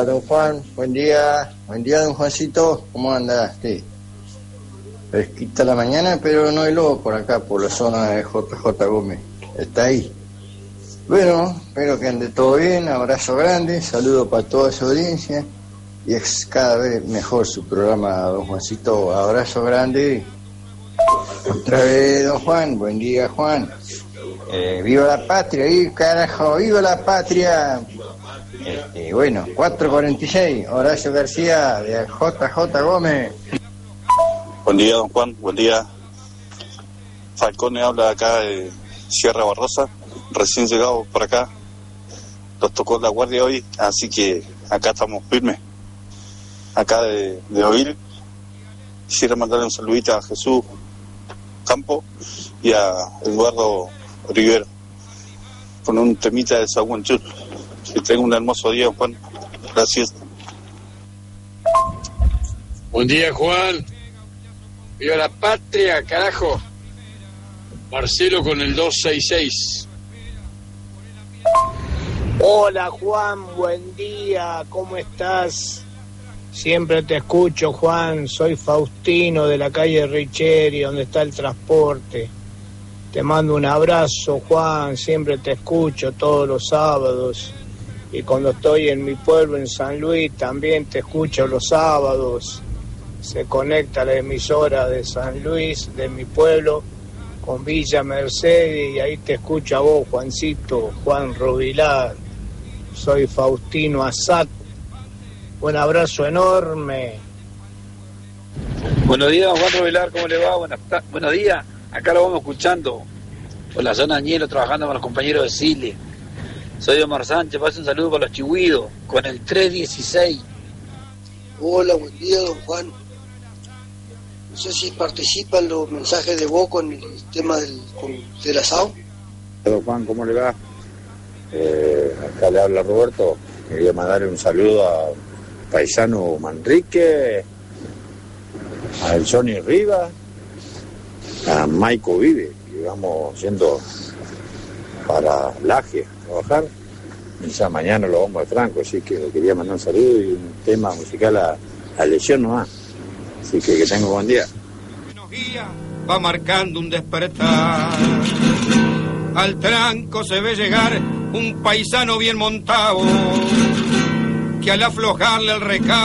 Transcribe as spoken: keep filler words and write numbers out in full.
Hola, don Juan, buen día. Buen día, don Juancito. ¿Cómo anda? Sí. Fresquita la mañana, pero no hay lobo por acá, por la zona de J J Gómez. Está ahí. Bueno, espero que ande todo bien. Abrazo grande, saludo para toda su audiencia. Y es cada vez mejor su programa, don Juancito. Abrazo grande. Otra vez, don Juan. Buen día, Juan. Eh, viva la patria, y carajo, viva la patria. Este, bueno, cuatro cuarenta y seis, Horacio García de J J Gómez. Buen día, don Juan, buen día. Falcone habla acá de Sierra Barrosa, recién llegado por acá. Nos tocó la guardia hoy, así que acá estamos firmes. Acá de, de Ovil. Quisiera mandarle un saludito a Jesús Campo y a Eduardo Rivera con un temita de Saguanchul. Que tenga un hermoso día, Juan. Gracias. Buen día, Juan. Viva la patria, carajo. Marcelo con el dos seis seis. Hola, Juan, buen día. ¿Cómo estás? Siempre te escucho, Juan. Soy Faustino de la calle Richeri, donde está el transporte. Te mando un abrazo, Juan. Siempre te escucho todos los sábados. Y cuando estoy en mi pueblo, en San Luis, también te escucho los sábados. Se conecta la emisora de San Luis, de mi pueblo, con Villa Mercedes, y ahí te escucho a vos, Juancito, Juan Rubilar. Soy Faustino Azat. Un abrazo enorme. Buenos días, Juan Rubilar, ¿cómo le va? Buenas ta- Buenos días, acá lo vamos escuchando por la zona Añelo, trabajando con los compañeros de Sile. Soy Omar Sánchez, paso un saludo para los chihuidos, con el tres dieciséis. Hola, buen día, don Juan. No sé si participan los mensajes de vos con el tema del, con, del asado. Don Juan, ¿cómo le va? Eh, acá le habla Roberto. Quería mandarle un saludo a Paisano Manrique, a el Johnny Rivas, a Maico Vive, que vamos yendo para Laje a trabajar. Y ya mañana lo vamos de Franco, así que le quería mandar un saludo y un tema musical a, a Lesión nomás. Así que que tenga un buen día. Va marcando un despertar. Al tranco se ve llegar un paisano bien montado, que al aflojarle el recado